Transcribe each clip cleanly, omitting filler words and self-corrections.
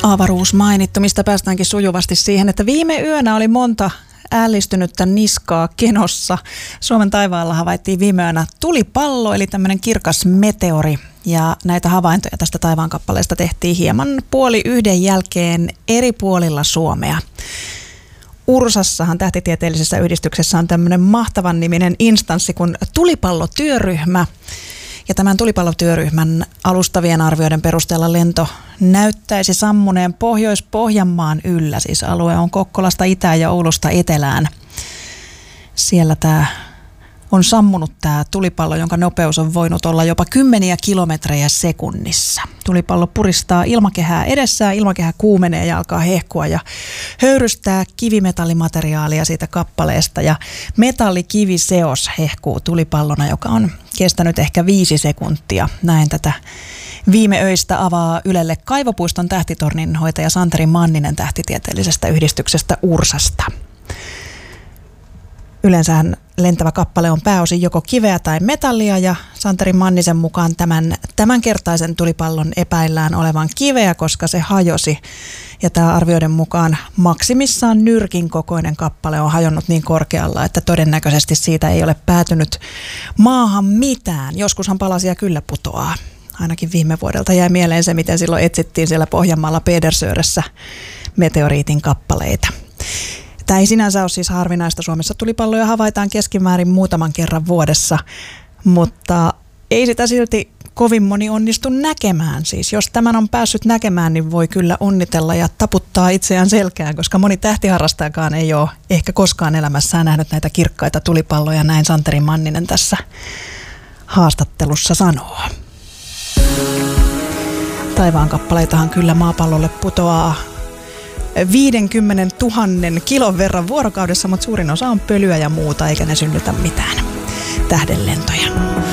Avaruus mainittu, mistä päästäänkin sujuvasti siihen, että viime yönä oli monta ällistynyttä niskaa kenossa. Suomen taivaalla havaittiin viime yönä tulipallo, eli tämmöinen kirkas meteori. Ja näitä havaintoja tästä taivaankappaleesta tehtiin hieman 12:30 jälkeen eri puolilla Suomea. URSassahan tähtitieteellisessä yhdistyksessä on tämmöinen mahtavan niminen instanssi kuin tulipallotyöryhmä. Ja tämän tulipallotyöryhmän alustavien arvioiden perusteella lento näyttäisi sammuneen Pohjois-Pohjanmaan yllä. Siis alue on Kokkolasta itään ja Oulusta etelään. Siellä on sammunut tämä tulipallo, jonka nopeus on voinut olla jopa 10 kilometrejä sekunnissa. Tulipallo puristaa ilmakehää edessään, ilmakehä kuumenee ja alkaa hehkua ja höyrystää kivimetallimateriaalia siitä kappaleesta. Ja metallikiviseos hehkuu tulipallona, joka on kestänyt ehkä 5 sekuntia. Näin tätä viime öistä avaa Ylelle Kaivopuiston tähtitornin hoitaja Santeri Manninen tähtitieteellisestä yhdistyksestä URSasta. Yleensähän lentävä kappale on pääosin joko kiveä tai metallia ja Santeri Mannisen mukaan tämänkertaisen tulipallon epäillään olevan kiveä, koska se hajosi. Ja tämä arvioiden mukaan maksimissaan nyrkin kokoinen kappale on hajonnut niin korkealla, että todennäköisesti siitä ei ole päätynyt maahan mitään. Joskushan palasia kyllä putoaa. Ainakin viime vuodelta jäi mieleen se, miten silloin etsittiin siellä Pohjanmaalla Pedersöressä meteoriitin kappaleita. Tämä ei sinänsä ole siis harvinaista. Suomessa tulipalloja havaitaan keskimäärin muutaman kerran vuodessa, mutta ei sitä silti kovin moni onnistu näkemään. Siis jos tämän on päässyt näkemään, niin voi kyllä onnitella ja taputtaa itseään selkään, koska moni tähtiharrastajakaan ei ole ehkä koskaan elämässään nähnyt näitä kirkkaita tulipalloja, näin Santeri Manninen tässä haastattelussa sanoo. Taivaankappaleitahan kyllä maapallolle putoaa 50 000 kilon verran vuorokaudessa, mutta suurin osa on pölyä ja muuta, eikä ne synnytä mitään tähdenlentoja.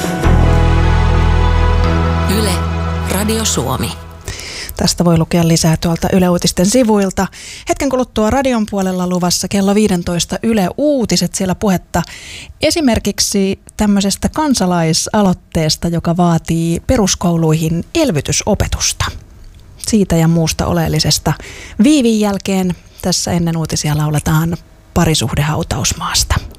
Yle, Radio Suomi. Tästä voi lukea lisää tuolta Yle Uutisten sivuilta. Hetken kuluttua radion puolella luvassa kello 15 Yle Uutiset, siellä puhetta esimerkiksi tämmöisestä kansalaisaloitteesta, joka vaatii peruskouluihin elvytysopetusta. Siitä ja muusta oleellisesta viivin jälkeen tässä ennen uutisia lauletaan Parisuhde hautausmaasta.